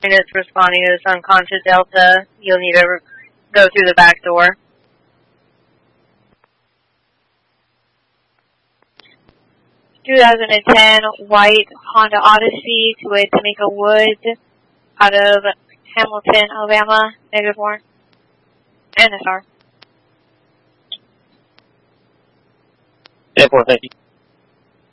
Units responding to this unconscious Delta. You'll need to go through the back door. (2010) white Honda Odyssey to a Tamika Woods out of Hamilton, Alabama, -1. NSR. 10-4, thank you.